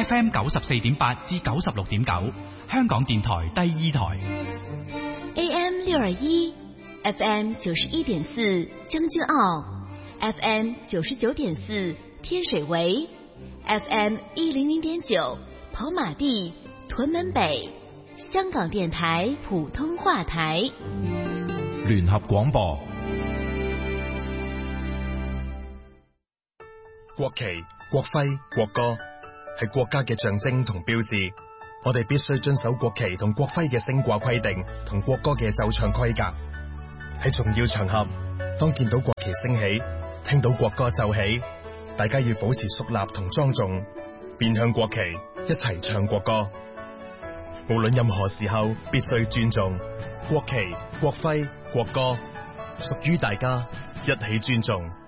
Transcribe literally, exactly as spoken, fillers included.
F M 九十四點八至九十六點九，香港電台第二台。 A M 六二一，F M 九十一點四將軍澳 ，F M 九十九點四天水圍 ，F M 一零零點九跑馬地、屯門北，香港電台普通話台。 聯合廣播。 國旗、國徽、國歌係國家嘅象徵同標誌，我哋必須遵守國旗同國徽嘅升掛規定同國歌嘅奏唱規格。喺重要場合，當見到國旗升起，聽到國歌奏起，大家要保持肅立同莊重，面向國旗，一齊唱國歌。無論任何時候，必須尊重國旗、國徽、國歌，屬於大家，一起尊重。